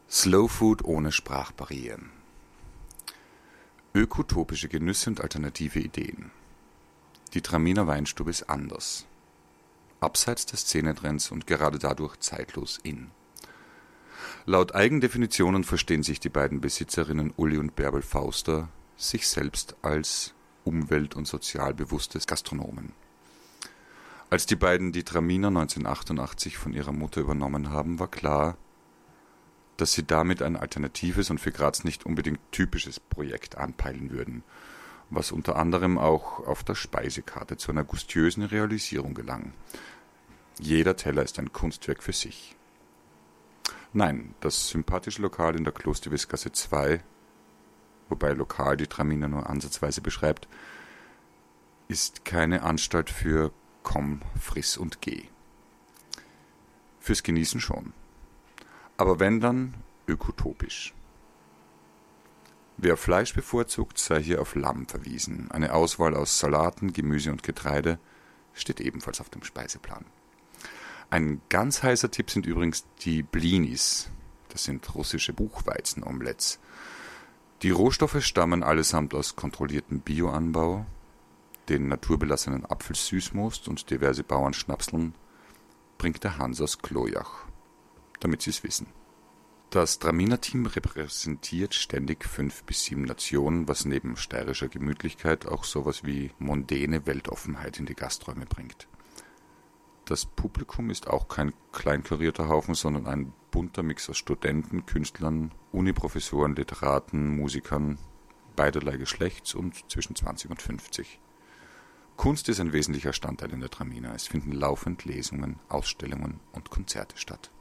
Slow Food ohne Sprachbarrieren. Ökotopische Genüsse und alternative Ideen. Die Traminer Weinstube ist anders. Abseits des Szenetrends und gerade dadurch zeitlos in. Laut Eigendefinitionen verstehen sich die beiden Besitzerinnen Uli und Bärbel Fauster sich selbst als umwelt- und sozialbewusste Gastronomen. Als die beiden die Traminer 1988 von ihrer Mutter übernommen haben, war klar, dass sie damit ein alternatives und für Graz nicht unbedingt typisches Projekt anpeilen würden, was unter anderem auch auf der Speisekarte zu einer gustiösen Realisierung gelang. Jeder Teller ist ein Kunstwerk für sich. Nein, das sympathische Lokal in der Klosterwiesgasse 2, wobei Lokal die Traminer nur ansatzweise beschreibt, ist keine Anstalt für komm, friss und geh. Fürs Genießen schon. Aber wenn dann, ökotopisch. Wer Fleisch bevorzugt, sei hier auf Lamm verwiesen. Eine Auswahl aus Salaten, Gemüse und Getreide steht ebenfalls auf dem Speiseplan. Ein ganz heißer Tipp sind übrigens die Blinis. Das sind russische Buchweizenomelettes. Die Rohstoffe stammen allesamt aus kontrolliertem Bioanbau, den naturbelassenen Apfelsüßmost und diverse Bauernschnapseln bringt der Hans aus Klojach, damit Sie es wissen. Das Traminer-Team repräsentiert ständig 5 bis 7 Nationen, was neben steirischer Gemütlichkeit auch sowas wie mondäne Weltoffenheit in die Gasträume bringt. Das Publikum ist auch kein kleinkarierter Haufen, sondern ein bunter Mix aus Studenten, Künstlern, Uniprofessoren, Literaten, Musikern, beiderlei Geschlechts und zwischen 20 und 50. Kunst ist ein wesentlicher Standteil in der Traminer. Es finden laufend Lesungen, Ausstellungen und Konzerte statt.